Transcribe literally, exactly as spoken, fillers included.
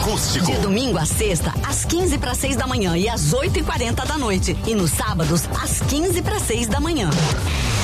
acústico. De domingo a sexta, às quinze para seis da manhã e às oito e quarenta da noite. E nos sábados, às quinze para seis da manhã.